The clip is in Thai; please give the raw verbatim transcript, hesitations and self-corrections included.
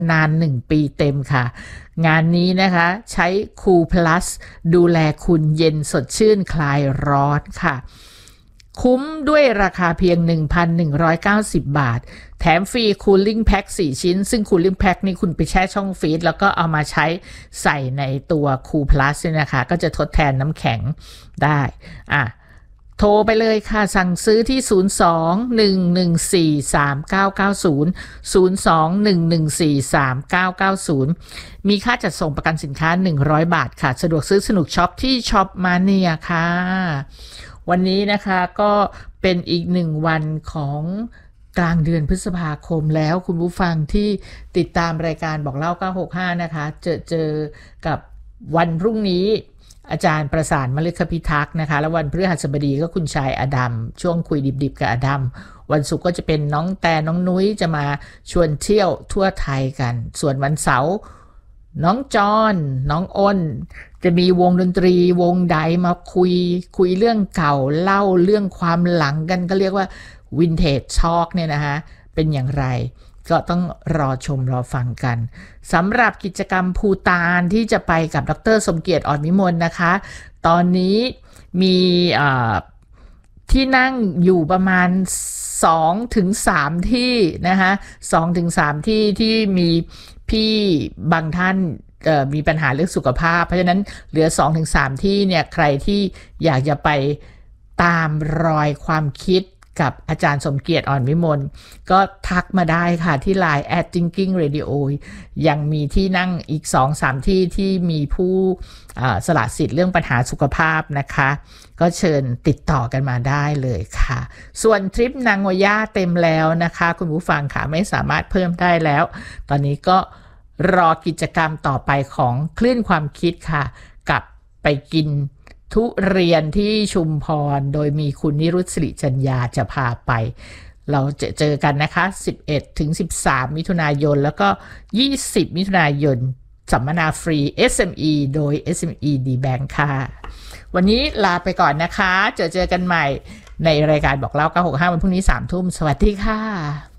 นานหนึ่งปีเต็มค่ะงานนี้นะคะใช้ Cool Plus ดูแลคุณเย็นสดชื่นคลายร้อนค่ะคุ้มด้วยราคาเพียง หนึ่งพันหนึ่งร้อยเก้าสิบ บาทแถมฟรี Cooling Pack สี่ ชิ้นซึ่ง Cooling Pack นี่คุณไปแช่ช่องฟรีซแล้วก็เอามาใช้ใส่ในตัว Cool Plus เนี่ยนะคะก็จะทดแทนน้ำแข็งได้อ่ะโทรไปเลยค่ะสั่งซื้อที่ศูนย์ สอง หนึ่ง หนึ่ง สี่ สาม เก้า เก้า ศูนย์ ศูนย์ สอง หนึ่ง หนึ่ง สี่ สาม เก้า เก้า ศูนย์มีค่าจัดส่งประกันสินค้าหนึ่งร้อยบาทค่ะสะดวกซื้อสนุกช็อปที่ช็อปมาเนียค่ะวันนี้นะคะก็เป็นอีกหนึ่งวันของกลางเดือนพฤษภาคมแล้วคุณผู้ฟังที่ติดตามรายการบอกเล่าเก้าหกห้านะคะเจอเจอกับวันพรุ่งนี้อาจารย์ประสานมฤคพิทักษ์นะคะแล้ววันพฤหัสบดีก็คุณชายอดัมช่วงคุยดิบๆกับอดัมวันศุกร์ก็จะเป็นน้องแต่น้องนุ้ยจะมาชวนเที่ยวทั่วไทยกันส่วนวันเสาร์น้องจอนน้องอ้นจะมีวงดนตรีวงใดมาคุยคุยเรื่องเก่าเล่าเรื่องความหลังกันก็เรียกว่าวินเทจทอล์กเนี่ยนะคะเป็นอย่างไรก็ต้องรอชมรอฟังกันสำหรับกิจกรรมภูฏานที่จะไปกับดร.สมเกียรติอ่อนวิมลนะคะตอนนี้มีที่นั่งอยู่ประมาณสองถึงสามที่นะคะสองถึงสามที่ที่มีพี่บางท่านมีปัญหาเรื่องสุขภาพเพราะฉะนั้นเหลือ สองถึงสาม ที่เนี่ยใครที่อยากจะไปตามรอยความคิดกับอาจารย์สมเกียรติอ่อนวิมลก็ทักมาได้ค่ะที่ ไลน์ แอท thinking radio ยังมีที่นั่งอีก สองถึงสาม ที่ที่มีผู้สละสิทธิ์เรื่องปัญหาสุขภาพนะคะก็เชิญติดต่อกันมาได้เลยค่ะส่วนทริปนางโอย่าเต็มแล้วนะคะคุณผู้ฟังค่ะไม่สามารถเพิ่มได้แล้วตอนนี้ก็รอกิจกรรมต่อไปของคลื่นความคิดค่ะกับไปกินทุเรียนที่ชุมพรโดยมีคุณนิรุต สิริจัญญาจะพาไปเราจะเจอกันนะคะสิบเอ็ดถึงสิบสามมิถุนายนแล้วก็ยี่สิบมิถุนายนสัมมนาฟรี เอส เอ็ม อี โดย เอส เอ็ม อี ดี Bank ค่ะวันนี้ลาไปก่อนนะคะเจอเจอกันใหม่ในรายการบอกเล่าเก้าหกห้าวันพรุ่งนี้สามทุ่มสวัสดีค่ะ